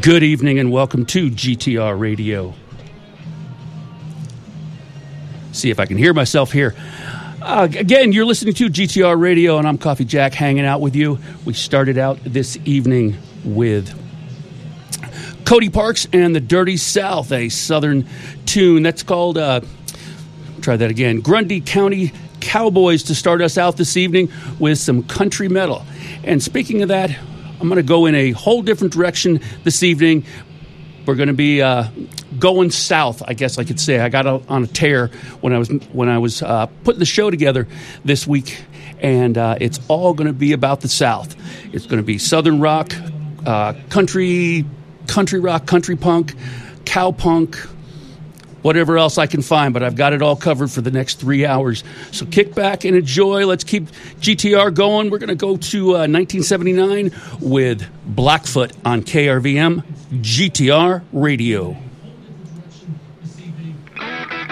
Good evening and welcome to GTR Radio. See if I can hear myself here. Again, you're listening to GTR Radio, and I'm Coffee Jack hanging out with you. We started out this evening with Cody Parks and the Dirty South, a southern tune. That's called, try that again, Grundy County Cowboys to start us out this evening with some country metal. And speaking of that, I'm going to go in a whole different direction this evening. We're going to be going south, I guess I could say. I got on a tear when I was putting the show together this week, and it's all going to be about the South. It's going to be southern rock, country rock, country punk, cow punk, whatever else I can find, but I've got it all covered for the next 3 hours. So kick back and enjoy. Let's keep GTR going. We're going to go to 1979 with Blackfoot on KRVM GTR Radio.